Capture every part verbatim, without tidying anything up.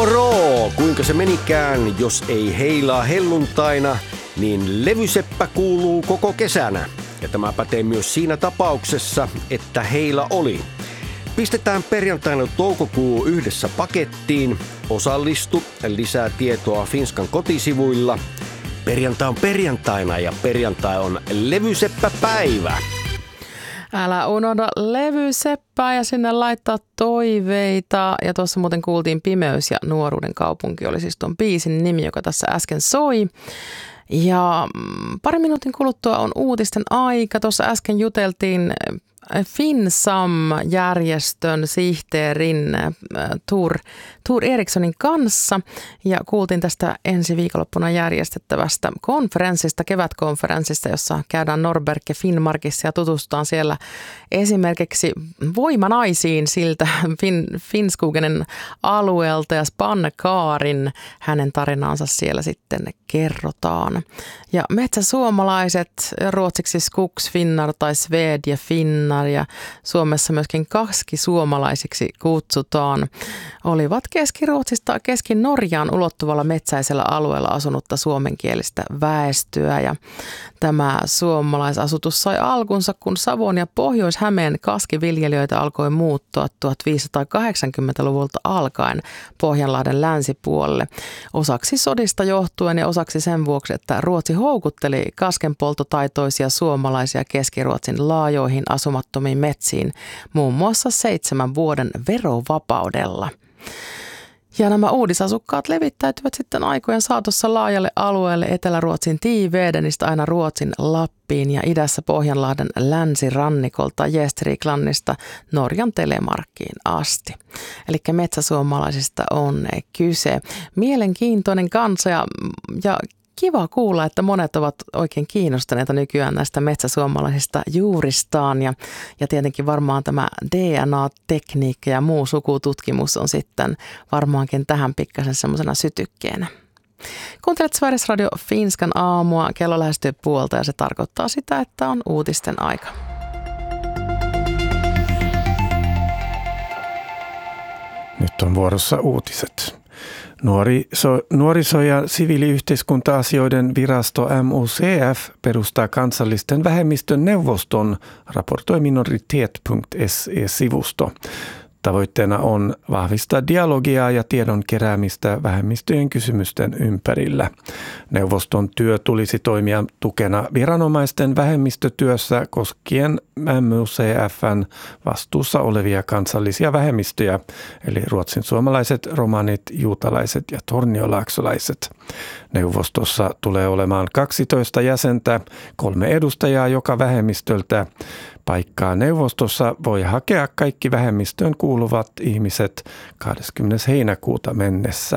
Moro! Kuinka se menikään, jos ei heilaa helluntaina, niin levyseppä kuuluu koko kesänä. Ja tämä pätee myös siinä tapauksessa, että heila oli. Pistetään perjantaina toukokuu yhdessä pakettiin. Osallistu, lisää tietoa Finskan kotisivuilla. Perjantai on perjantaina ja perjantai on levyseppäpäivä. Älä unohda levyseppää ja sinne laittaa toiveita. Ja tuossa muuten kuultiin Pimeys ja nuoruuden kaupunki oli siis tuon biisin nimi, joka tässä äsken soi. Ja pari minuutin kuluttua on uutisten aika. Tuossa äsken juteltiin FinSam-järjestön sihteerin Tur, Tur Erikssonin kanssa ja kuultiin tästä ensi viikonloppuna järjestettävästä konferenssista, kevätkonferenssista, jossa käydään Norrberg Finnmarkissa ja tutustutaan siellä esimerkiksi voimanaisiin siltä fin, Finnskogenen alueelta ja Spannkaarin hänen tarinaansa siellä sitten kerrotaan. Ja metsäsuomalaiset, ruotsiksi Skogsfinnar tai Svedje Finnar ja Suomessa myöskin kaskisuomalaisiksi kutsutaan, olivat Keski-Ruotsista Keski-Norjaan ulottuvalla metsäisellä alueella asunutta suomenkielistä väestöä. Ja tämä suomalaisasutus sai alkunsa, kun Savon ja Pohjois-Hämeen kaskiviljelijöitä alkoi muuttua tuhatviisisataakahdeksankymmentäluvulta alkaen Pohjanlahden länsipuolelle. Osaksi sodista johtuen ja osaksi sen vuoksi, että Ruotsi houkutteli kaskenpoltotaitoisia suomalaisia Keski-Ruotsin laajoihin asumattomiin metsiin muun muassa seitsemän vuoden verovapaudella. Ja nämä uudisasukkaat levittäytyvät sitten aikojen saatossa laajalle alueelle Etelä-Ruotsin Tiivedenistä aina Ruotsin Lappiin ja idässä Pohjanlahden länsirannikolta Gästriklandista Norjan Telemarkkiin asti. Eli metsäsuomalaisista on kyse. Mielenkiintoinen kansa ja, ja kiva kuulla, että monet ovat oikein kiinnostuneita nykyään näistä metsäsuomalaisista juuristaan ja, ja tietenkin varmaan tämä D N A-tekniikka ja muu sukututkimus on sitten varmaankin tähän pikkasen semmoisena sytykkeenä. Kuuntelet Sveriges Radio Finskan aamua, kello lähestyy puolta ja se tarkoittaa sitä, että on uutisten aika. Nyt on vuorossa uutiset. Nuoriso, nuoriso- ja siviiliyhteiskunta-asioiden virasto M U C F perustaa kansallisten vähemmistön neuvoston, raportoi minoritet piste se-sivusto. Tavoitteena on vahvistaa dialogia ja tiedon keräämistä vähemmistöjen kysymysten ympärillä. Neuvoston työ tulisi toimia tukena viranomaisten vähemmistötyössä koskien M U C F:n vastuussa olevia kansallisia vähemmistöjä, eli ruotsin suomalaiset, romanit, juutalaiset ja torniolaaksolaiset. Neuvostossa tulee olemaan kaksitoista jäsentä, kolme edustajaa joka vähemmistöltä. Paikkaa neuvostossa voi hakea kaikki vähemmistöön kuuluvat ihmiset kahdeskymmenes heinäkuuta mennessä.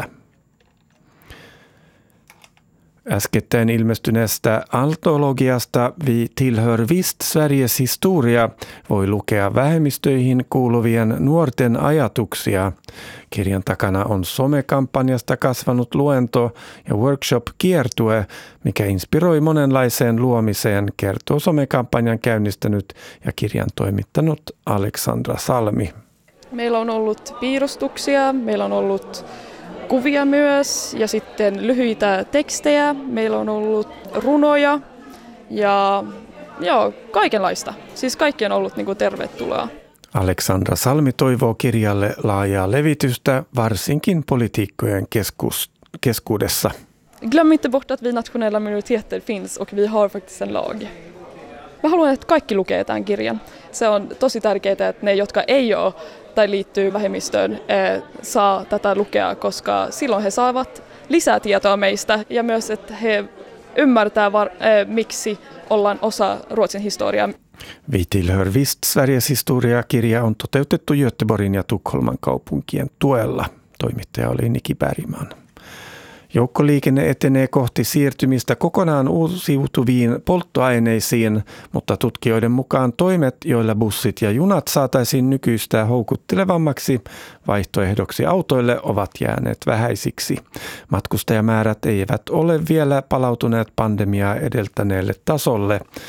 Äskettäin ilmestyneestä antologiasta Vi tillhör visst Sveriges historia voi lukea vähemmistöihin kuuluvien nuorten ajatuksia. Kirjan takana on somekampanjasta kasvanut luento- ja workshop-kiertue, mikä inspiroi monenlaiseen luomiseen, kertoo somekampanjan käynnistänyt ja kirjan toimittanut Aleksandra Salmi. Meillä on ollut piirustuksia, meillä on ollut kuvia myös ja sitten lyhyitä tekstejä. Meillä on ollut runoja ja joo, kaikenlaista. Siis kaikki on ollut niin kuin tervetuloa. Aleksandra Salmi toivoo kirjalle laajaa levitystä, varsinkin poliitikkojen keskus, keskuudessa. Glöm inte bort att vi nationella minoriteter finns och vi har faktiskt en lag. Mä haluan, että kaikki lukee tämän kirjan. Se on tosi tärkeää, että ne, jotka ei ole tai liittyy vähemmistöön, saa tätä lukea, koska silloin he saavat lisää tietoa meistä ja myös, että he ymmärtää, var, miksi ollaan osa Ruotsin historiaa. Vi tillhör visst Sveriges historia-kirja on toteutettu Göteborgin ja Tukholman kaupunkien tuella. Toimittaja oli Niki Bergman. Joukkoliikenne etenee kohti siirtymistä kokonaan uusiutuviin polttoaineisiin, mutta tutkijoiden mukaan toimet, joilla bussit ja junat saataisiin nykyistä houkuttelevammaksi vaihtoehdoksi autoille, ovat jääneet vähäisiksi. Matkustajamäärät eivät ole vielä palautuneet pandemiaa edeltäneelle tasolle.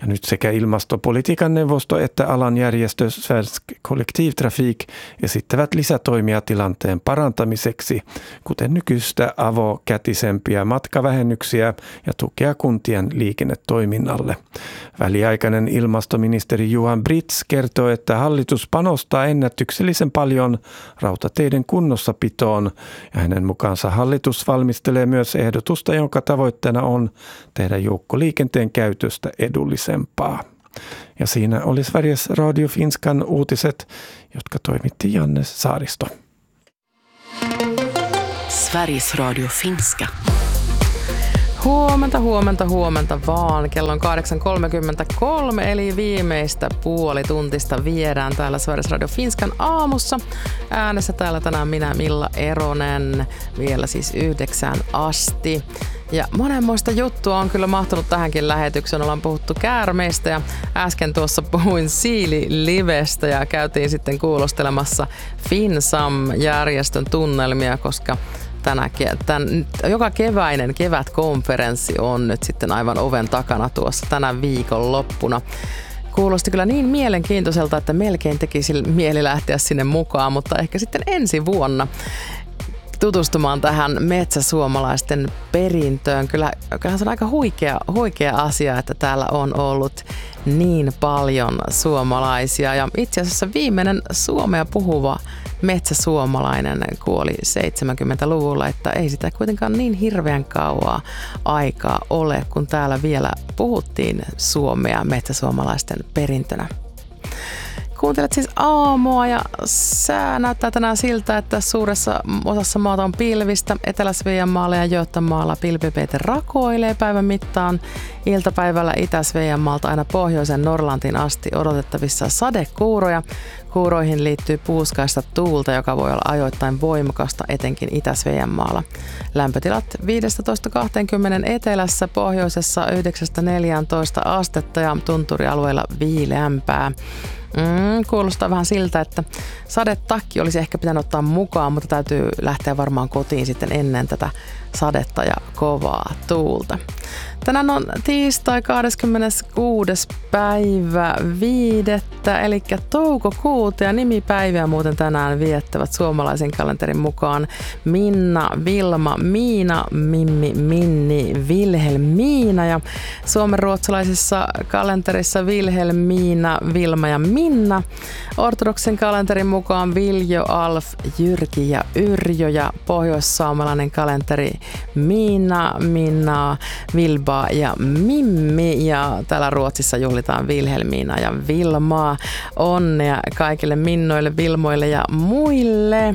Ja nyt sekä ilmastopolitiikan neuvosto että alan järjestö Svensk Kollektivtrafik esittävät lisätoimia tilanteen parantamiseksi, kuten nykyistä avokätisempiä matkavähennyksiä ja tukea kuntien liikennetoiminnalle. Väliaikainen ilmastoministeri Johan Britz kertoo, että hallitus panostaa ennätyksellisen paljon rautateiden kunnossapitoon ja hänen mukaansa hallitus valmistelee myös ehdotusta, jonka tavoitteena on tehdä joukkoliikenteen käytöstä edullisempaa. Ja siinä oli Sveriges Radio Finskan uutiset, jotka toimitti Janne Saaristo. Sveriges Radio Finska. Huomenta, huomenta, huomenta vaan. Kello on kahdeksan kolmekymmentäkolme, eli viimeistä puolituntista viedään täällä Sveriges Radio Finskan aamussa. Äänessä täällä tänään minä, Milla Eronen, vielä siis yhdeksään asti. Ja monenmoista juttua on kyllä mahtunut tähänkin lähetykseen. Ollaan puhuttu käärmeistä ja äsken tuossa puhuin Siili-livestä ja käytiin sitten kuulostelemassa FinSam-järjestön tunnelmia, koska Tänä, tämän, joka keväinen kevätkonferenssi on nyt sitten aivan oven takana tuossa tänä viikon loppuna. Kuulosti kyllä niin mielenkiintoiselta, että melkein tekisi mieli lähteä sinne mukaan, mutta ehkä sitten ensi vuonna tutustumaan tähän metsäsuomalaisten perintöön. Kyllä, kyllähän se on aika huikea, huikea asia, että täällä on ollut niin paljon suomalaisia. Ja itse asiassa viimeinen suomea puhuva metsäsuomalainen kuoli seitsemänkymmentäluvulla, että ei sitä kuitenkaan niin hirveän kauaa aikaa ole, kun täällä vielä puhuttiin suomea metsäsuomalaisten perintönä. Kuuntelet siis aamua ja sää näyttää tänään siltä, että suuressa osassa maata on pilvistä. Etelä-Sveanmaalla ja Götamaalla pilvipeite rakoilee päivän mittaan. Iltapäivällä Itä-Sveanmaalta aina pohjoisen Norlantiin asti odotettavissa sadekuuroja. Kuuroihin liittyy puuskaista tuulta, joka voi olla ajoittain voimakasta etenkin Itä-Sveanmaalla. Lämpötilat viisitoista kaksikymmentä etelässä, pohjoisessa yhdeksästä neljääntoista astetta ja tunturialueilla viileämpää. Mm, kuulostaa vähän siltä, että sadetakki olisi ehkä pitänyt ottaa mukaan, mutta täytyy lähteä varmaan kotiin sitten ennen tätä sadetta ja kovaa tuulta. Tänään on tiistai kahdeskymmeneskuudes päivä viidettä, eli toukokuuta, ja nimipäiviä muuten tänään viettävät suomalaisen kalenterin mukaan Minna, Vilma, Miina, Mimmi, Minni, Vilhelmiina, ja suomenruotsalaisessa kalenterissa Vilhelmiina, Vilma ja Minna. Ortodoksen kalenterin mukaan Viljo, Alf, Jyrki ja Yrjö, ja pohjoissaamalainen kalenteri Miina, Minna, Vilba ja Mimmi, ja täällä Ruotsissa juhlitaan Vilhelmiina ja Vilmaa. Onnea kaikille Minnoille, Vilmoille ja muille.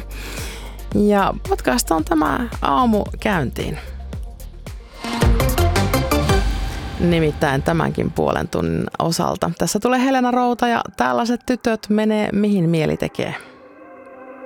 Ja podcast on tämä aamu käyntiin. Nimittäin tämänkin puolen tunnin osalta. Tässä tulee Helena Routa ja tällaiset tytöt menee mihin mieli tekee.